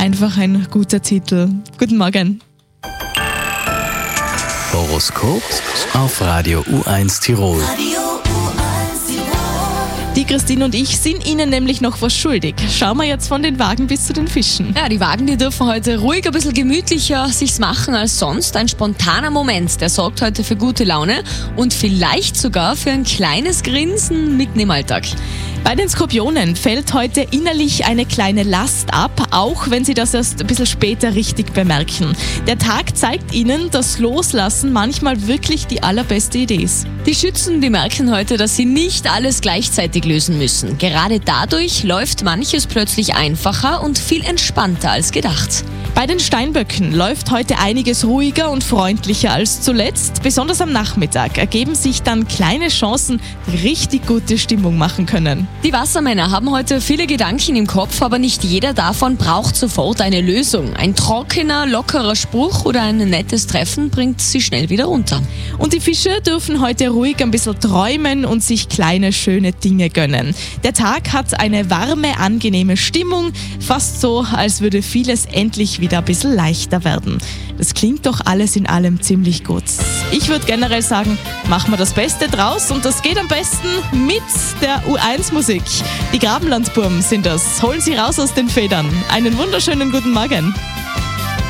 Einfach ein guter Titel. Guten Morgen. Horoskop auf Radio U1 Tirol. Die Christine und ich sind Ihnen nämlich noch was schuldig. Schauen wir jetzt von den Wagen bis zu den Fischen. Ja, die Wagen, die dürfen heute ruhig ein bisschen gemütlicher sich's machen als sonst. Ein spontaner Moment, der sorgt heute für gute Laune und vielleicht sogar für ein kleines Grinsen mitten im Alltag. Bei den Skorpionen fällt heute innerlich eine kleine Last ab, auch wenn Sie das erst ein bisschen später richtig bemerken. Der Tag zeigt Ihnen, dass Loslassen manchmal wirklich die allerbeste Idee ist. Die Schützen, die merken heute, dass sie nicht alles gleichzeitig lösen müssen. Gerade dadurch läuft manches plötzlich einfacher und viel entspannter als gedacht. Bei den Steinböcken läuft heute einiges ruhiger und freundlicher als zuletzt. Besonders am Nachmittag ergeben sich dann kleine Chancen, die richtig gute Stimmung machen können. Die Wassermänner haben heute viele Gedanken im Kopf, aber nicht jeder davon braucht sofort eine Lösung. Ein trockener, lockerer Spruch oder ein nettes Treffen bringt sie schnell wieder runter. Und die Fische dürfen heute ruhig ein bisschen träumen und sich kleine, schöne Dinge gönnen. Der Tag hat eine warme, angenehme Stimmung, fast so, als würde vieles endlich wieder ein bisschen leichter werden. Das klingt doch alles in allem ziemlich gut. Ich würde generell sagen, machen wir das Beste draus und das geht am besten mit der U1-Musik. Die Grabenlandsburm sind das. Holen Sie raus aus den Federn. Einen wunderschönen guten Morgen.